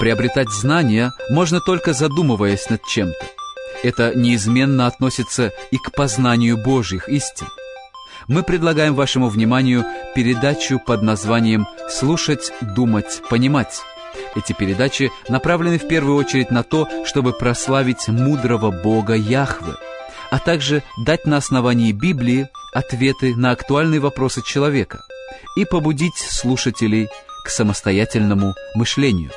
приобретать знания можно только задумываясь над чем-то. Это неизменно относится и к познанию Божьих истин. Мы предлагаем вашему вниманию передачу под названием «Слушать, думать, понимать». Эти передачи направлены в первую очередь на то, чтобы прославить мудрого Бога Яхве, а также дать на основании Библии ответы на актуальные вопросы человека и побудить слушателей к самостоятельному мышлению.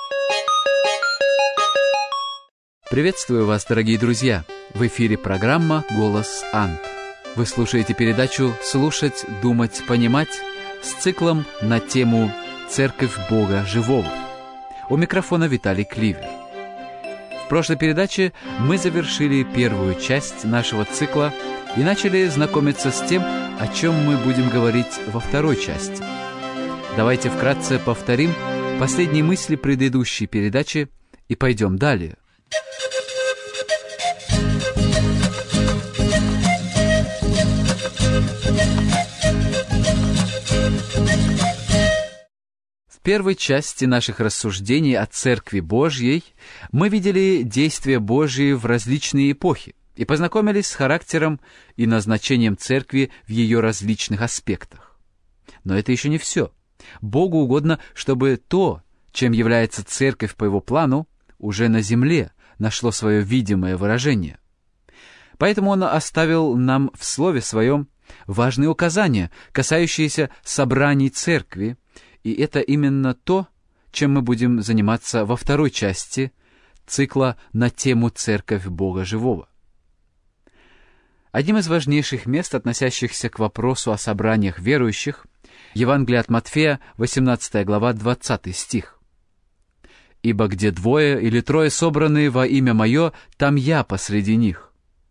Приветствую вас, дорогие друзья! В эфире программа «Голос Ант». Вы слушаете передачу «Слушать, думать, понимать» с циклом на тему «Церковь Бога Живого». У микрофона Виталий Кливер. В прошлой передаче мы завершили первую часть нашего цикла и начали знакомиться с тем, о чем мы будем говорить во второй части. Давайте вкратце повторим последние мысли предыдущей передачи и пойдем далее. В первой части наших рассуждений о Церкви Божьей мы видели действия Божьи в различные эпохи и познакомились с характером и назначением Церкви в ее различных аспектах. Но это еще не все. Богу угодно, чтобы то, чем является Церковь по Его плану, уже на земле нашло свое видимое выражение. Поэтому Он оставил нам в Слове Своем важные указания, касающиеся собраний Церкви, и это именно то, чем мы будем заниматься во второй части цикла на тему «Церковь Бога Живого». Одним из важнейших мест, относящихся к вопросу о собраниях верующих, Евангелие от Матфея, 18 глава, 20 стих. «Ибо где двое или трое собраны во имя Мое, там Я посреди них».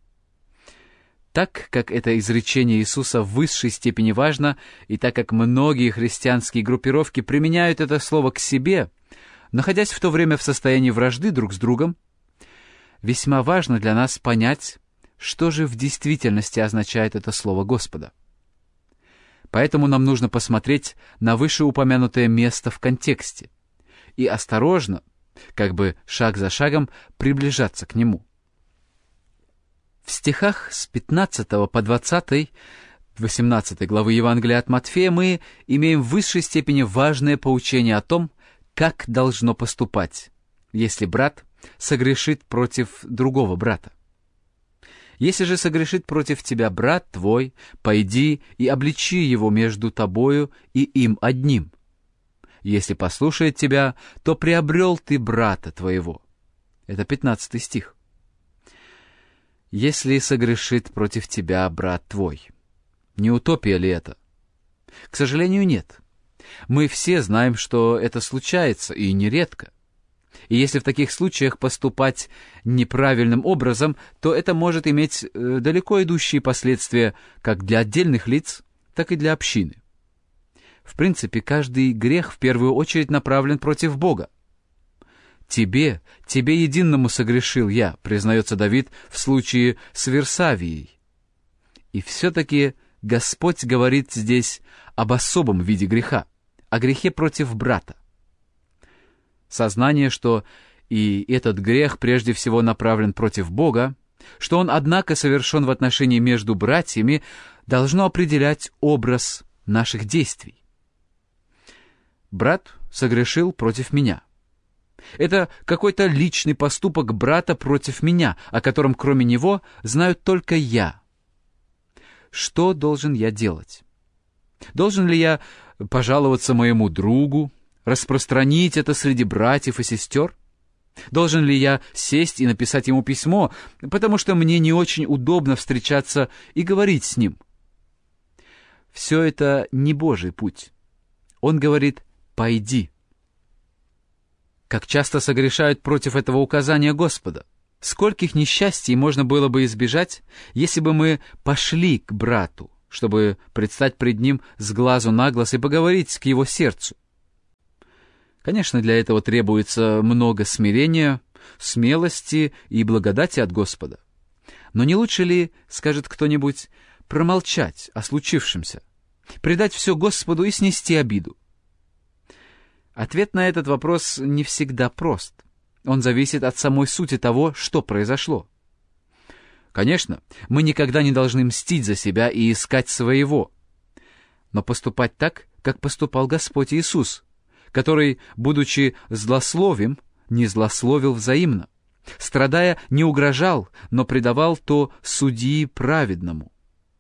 Так как это изречение Иисуса в высшей степени важно, и так как многие христианские группировки применяют это слово к себе, находясь в то время в состоянии вражды друг с другом, весьма важно для нас понять, что же в действительности означает это слово Господа. Поэтому нам нужно посмотреть на вышеупомянутое место в контексте и осторожно, как бы шаг за шагом, приближаться к нему. В стихах с 15 по 20, 18 главы Евангелия от Матфея мы имеем в высшей степени важное поучение о том, как должно поступать, если брат согрешит против другого брата. «Если же согрешит против тебя брат твой, пойди и обличи его между тобою и им одним. Если послушает тебя, то приобрел ты брата твоего». Это 15 стих. «Если согрешит против тебя брат твой». Не утопия ли это? К сожалению, нет. Мы все знаем, что это случается, и нередко. И если в таких случаях поступать неправильным образом, то это может иметь далеко идущие последствия как для отдельных лиц, так и для общины. В принципе, каждый грех в первую очередь направлен против Бога. «Тебе единому согрешил я», признается Давид в случае с Версавией. И все-таки Господь говорит здесь об особом виде греха, о грехе против брата. Сознание, что и этот грех прежде всего направлен против Бога, что он, однако, совершен в отношении между братьями, должно определять образ наших действий. Брат согрешил против меня. Это какой-то личный поступок брата против меня, о котором кроме него знаю только я. Что должен я делать? Должен ли я пожаловаться моему другу, распространить это среди братьев и сестер? Должен ли я сесть и написать ему письмо, потому что мне не очень удобно встречаться и говорить с ним? Все это не Божий путь. Он говорит «пойди». Как часто согрешают против этого указания Господа? Скольких несчастий можно было бы избежать, если бы мы пошли к брату, чтобы предстать пред ним с глазу на глаз и поговорить к его сердцу? Конечно, для этого требуется много смирения, смелости и благодати от Господа. Но не лучше ли, скажет кто-нибудь, промолчать о случившемся, предать все Господу и снести обиду? Ответ на этот вопрос не всегда прост. Он зависит от самой сути того, что произошло. Конечно, мы никогда не должны мстить за себя и искать своего, но поступать так, как поступал Господь Иисус, который, будучи злословим, не злословил взаимно, страдая, не угрожал, но предавал то судьи праведному.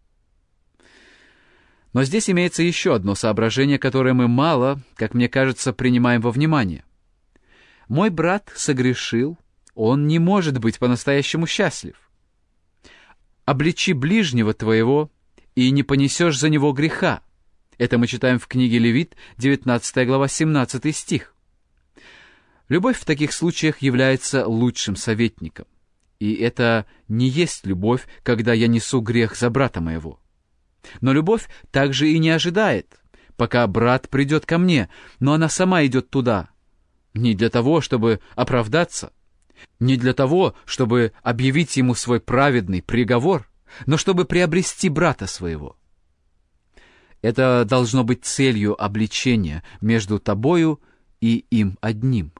Но здесь имеется еще одно соображение, которое мы мало, как мне кажется, принимаем во внимание. Мой брат согрешил, он не может быть по-настоящему счастлив. «Обличи ближнего твоего, и не понесешь за него греха». Это мы читаем в книге Левит, 19 глава, 17 стих. Любовь в таких случаях является лучшим советником. И это не есть любовь, когда я несу грех за брата моего. Но любовь также и не ожидает, пока брат придет ко мне, но она сама идет туда. Не для того, чтобы оправдаться, не для того, чтобы объявить ему свой праведный приговор, но чтобы приобрести брата своего. Это должно быть целью обличения между тобою и им одним.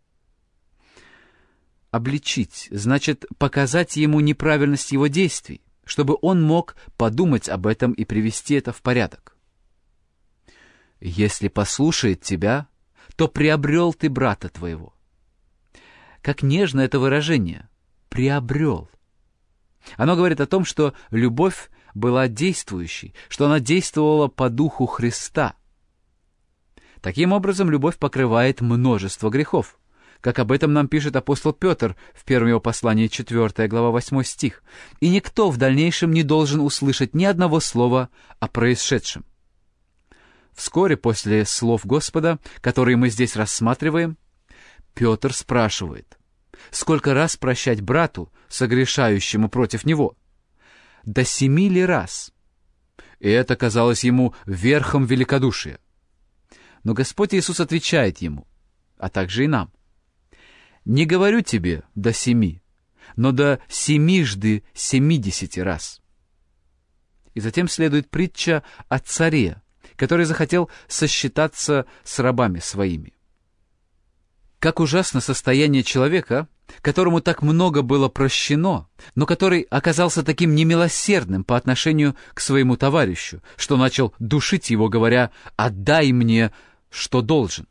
Обличить значит показать ему неправильность его действий, чтобы он мог подумать об этом и привести это в порядок. «Если послушает тебя, то приобрел ты брата твоего». Как нежно это выражение «приобрел». Оно говорит о том, что любовь была действующей, что она действовала по духу Христа. Таким образом, любовь покрывает множество грехов, как об этом нам пишет апостол Петр в первом его послании, 4 глава, 8 стих. «И никто в дальнейшем не должен услышать ни одного слова о происшедшем». Вскоре после слов Господа, которые мы здесь рассматриваем, Петр спрашивает, сколько раз прощать брату, согрешающему против него? До 7 ли раз? И это казалось ему верхом великодушия. Но Господь Иисус отвечает ему, а также и нам: «Не говорю тебе до 7, но до 70 раз». И затем следует притча о царе, который захотел сосчитаться с рабами своими. Как ужасно состояние человека, которому так много было прощено, но который оказался таким немилосердным по отношению к своему товарищу, что начал душить его, говоря: «Отдай мне, что должен».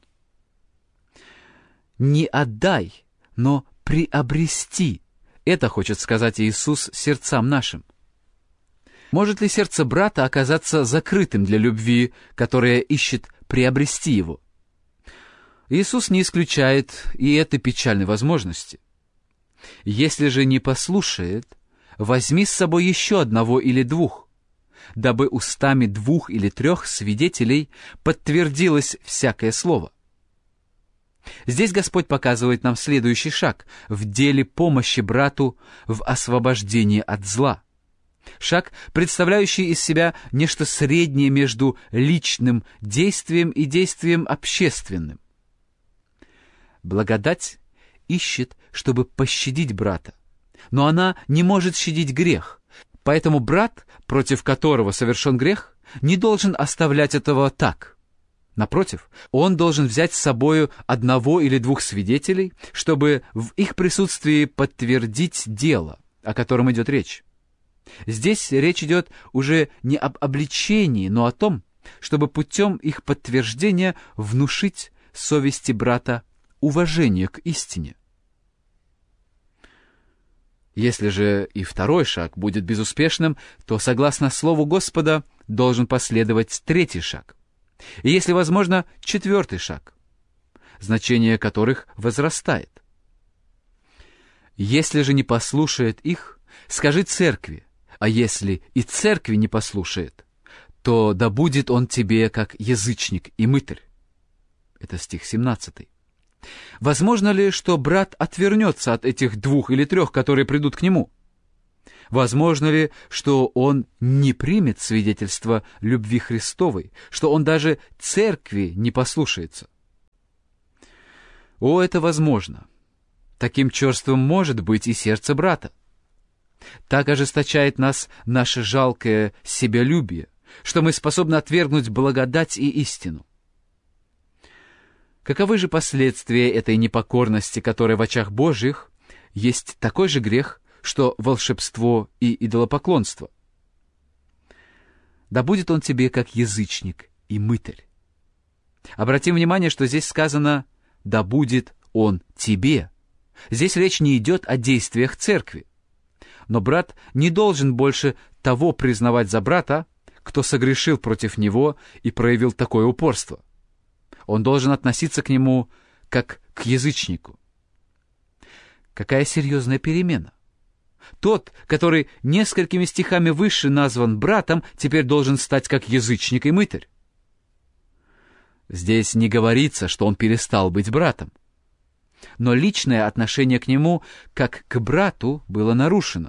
Не отдай, но приобрести. Это хочет сказать Иисус сердцам нашим. Может ли сердце брата оказаться закрытым для любви, которая ищет приобрести его? Иисус не исключает и этой печальной возможности. «Если же не послушает, возьми с собой еще одного или двух, дабы устами 2 или 3 свидетелей подтвердилось всякое слово». Здесь Господь показывает нам следующий шаг в деле помощи брату в освобождении от зла. Шаг, представляющий из себя нечто среднее между личным действием и действием общественным. Благодать ищет, чтобы пощадить брата, но она не может щадить грех, поэтому брат, против которого совершен грех, не должен оставлять этого так. Напротив, он должен взять с собою 1 или 2 свидетелей, чтобы в их присутствии подтвердить дело, о котором идет речь. Здесь речь идет уже не об обличении, но о том, чтобы путем их подтверждения внушить совести брата уважение к истине. Если же и 2 шаг будет безуспешным, то, согласно Слову Господа, должен последовать 3 шаг. И, если возможно, 4 шаг, значение которых возрастает. «Если же не послушает их, скажи церкви, а если и церкви не послушает, то да будет он тебе как язычник и мытарь». Это стих 17. Возможно ли, что брат отвернется от этих 2 или 3, которые придут к нему? Возможно ли, что он не примет свидетельство любви Христовой, что он даже церкви не послушается? О, это возможно. Таким черствым может быть и сердце брата. Так ожесточает нас наше жалкое себялюбие, что мы способны отвергнуть благодать и истину. Каковы же последствия этой непокорности, которая в очах Божьих есть такой же грех, что волшебство и идолопоклонство? Да будет он тебе как язычник и мытарь. Обратим внимание, что здесь сказано «да будет он тебе». Здесь речь не идет о действиях церкви. Но брат не должен больше того признавать за брата, кто согрешил против него и проявил такое упорство. Он должен относиться к нему как к язычнику. Какая серьезная перемена! Тот, который несколькими стихами выше назван братом, теперь должен стать как язычник и мытарь. Здесь не говорится, что он перестал быть братом. Но личное отношение к нему, как к брату, было нарушено.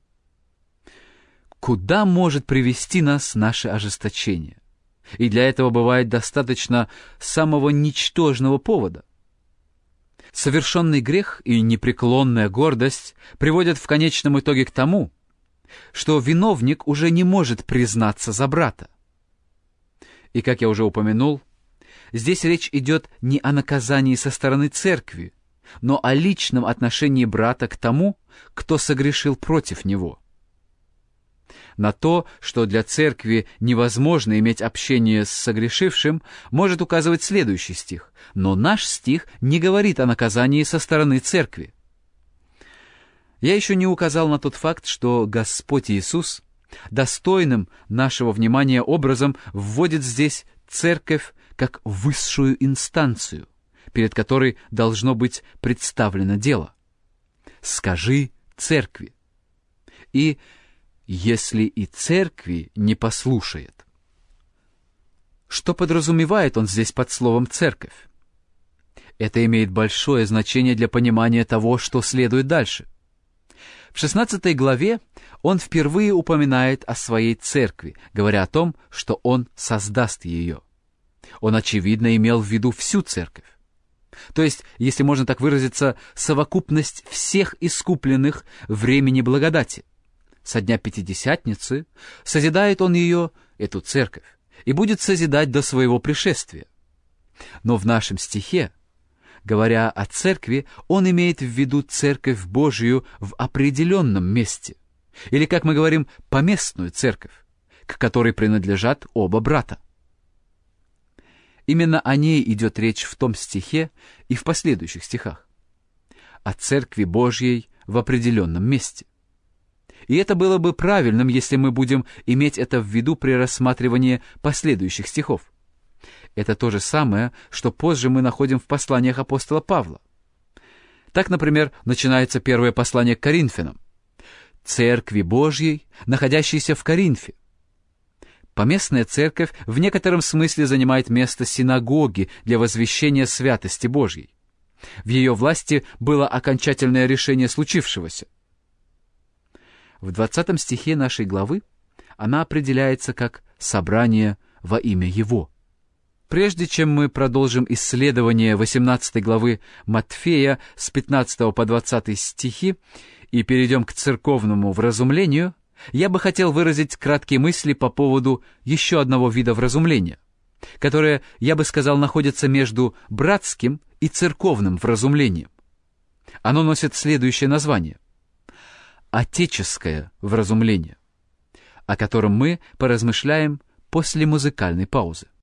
Куда может привести нас наше ожесточение? И для этого бывает достаточно самого ничтожного повода. Совершенный грех и непреклонная гордость приводят в конечном итоге к тому, что виновник уже не может признаться за брата. И, как я уже упомянул, здесь речь идет не о наказании со стороны церкви, но о личном отношении брата к тому, кто согрешил против него. На то, что для церкви невозможно иметь общение с согрешившим, может указывать следующий стих. Но наш стих не говорит о наказании со стороны церкви. Я еще не указал на тот факт, что Господь Иисус достойным нашего внимания образом вводит здесь церковь как высшую инстанцию, перед которой должно быть представлено дело. «Скажи церкви». И «если и церкви не послушает». Что подразумевает он здесь под словом «церковь»? Это имеет большое значение для понимания того, что следует дальше. В 16 главе он впервые упоминает о своей церкви, говоря о том, что он создаст ее. Он, очевидно, имел в виду всю церковь. То есть, если можно так выразиться, совокупность всех искупленных времени благодати. Со дня Пятидесятницы созидает он ее, эту церковь, и будет созидать до своего пришествия. Но в нашем стихе, говоря о церкви, он имеет в виду церковь Божию в определенном месте, или, как мы говорим, поместную церковь, к которой принадлежат оба брата. Именно о ней идет речь в том стихе и в последующих стихах. О церкви Божьей в определенном месте. И это было бы правильным, если мы будем иметь это в виду при рассматривании последующих стихов. Это то же самое, что позже мы находим в посланиях апостола Павла. Так, например, начинается первое послание к Коринфянам. «Церкви Божьей, находящейся в Коринфе». Поместная церковь в некотором смысле занимает место синагоги для возвещения святости Божьей. В ее власти было окончательное решение случившегося. В 20 стихе нашей главы она определяется как «собрание во имя Его». Прежде чем мы продолжим исследование 18 главы Матфея с 15 по 20 стихи и перейдем к церковному вразумлению, я бы хотел выразить краткие мысли по поводу еще одного вида вразумления, которое, я бы сказал, находится между братским и церковным вразумлением. Оно носит следующее название — отеческое вразумление, о котором мы поразмышляем после музыкальной паузы.